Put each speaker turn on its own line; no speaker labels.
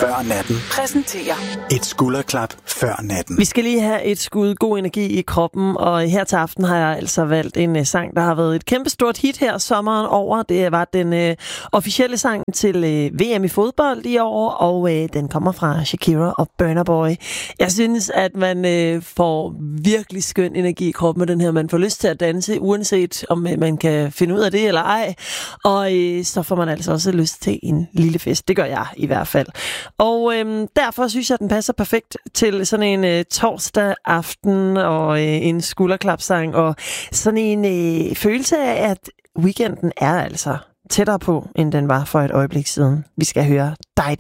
før natten
præsenterer
et skulderklap før natten.
Vi skal lige have et skud god energi i kroppen, og her til aften har jeg altså valgt en sang, der har været et kæmpestort hit her sommeren over. Det var den officielle sang til VM i fodbold i år, og den kommer fra Shakira og Burna Boy. Jeg synes, at man får virkelig skøn energi i kroppen med den her. Man får lyst til at danse, uanset om man kan finde ud af det eller ej. Og så får man altså også lyst til en lille fest. Det gør jeg i hvert fald. Og derfor synes jeg, at den passer perfekt til sådan en torsdag aften og en skulderklapsang og sådan en følelse af, at weekenden er altså tættere på, end den var for et øjeblik siden. Vi skal høre Die Die.